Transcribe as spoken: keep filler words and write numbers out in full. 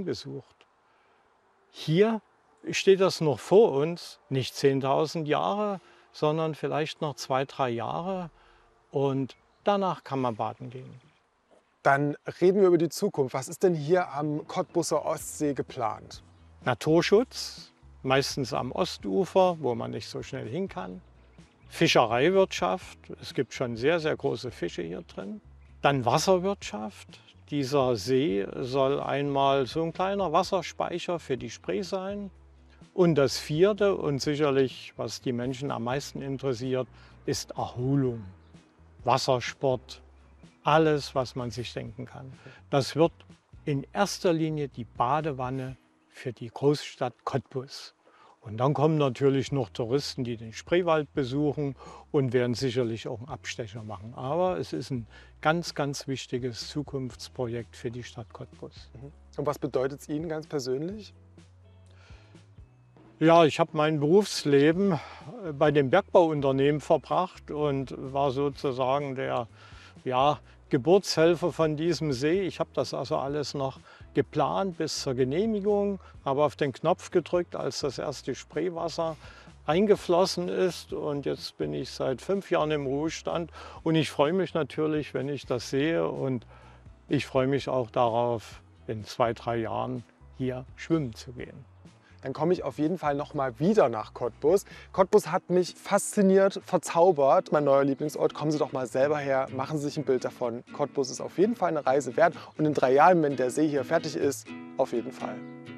heimgesucht. Hier steht das noch vor uns, nicht zehntausend Jahre, sondern vielleicht noch zwei, drei Jahre. Und danach kann man baden gehen. Dann reden wir über die Zukunft. Was ist denn hier am Cottbuser Ostsee geplant? Naturschutz, meistens am Ostufer, wo man nicht so schnell hin kann. Fischereiwirtschaft, es gibt schon sehr, sehr große Fische hier drin. Dann Wasserwirtschaft. Dieser See soll einmal so ein kleiner Wasserspeicher für die Spree sein. Und das vierte und sicherlich, was die Menschen am meisten interessiert, ist Erholung. Wassersport, alles, was man sich denken kann. Das wird in erster Linie die Badewanne für die Großstadt Cottbus. Und dann kommen natürlich noch Touristen, die den Spreewald besuchen und werden sicherlich auch einen Abstecher machen. Aber es ist ein ganz, ganz wichtiges Zukunftsprojekt für die Stadt Cottbus. Und was bedeutet es Ihnen ganz persönlich? Ja, ich habe mein Berufsleben bei dem Bergbauunternehmen verbracht und war sozusagen der ja, Geburtshelfer von diesem See. Ich habe das also alles noch geplant bis zur Genehmigung, habe auf den Knopf gedrückt, als das erste Spreewasser eingeflossen ist. Und jetzt bin ich seit fünf Jahren im Ruhestand und ich freue mich natürlich, wenn ich das sehe. Und ich freue mich auch darauf, in zwei, drei Jahren hier schwimmen zu gehen. Dann komme ich auf jeden Fall noch mal wieder nach Cottbus. Cottbus hat mich fasziniert, verzaubert. Mein neuer Lieblingsort. Kommen Sie doch mal selber her, machen Sie sich ein Bild davon. Cottbus ist auf jeden Fall eine Reise wert. Und in drei Jahren, wenn der See hier fertig ist, auf jeden Fall.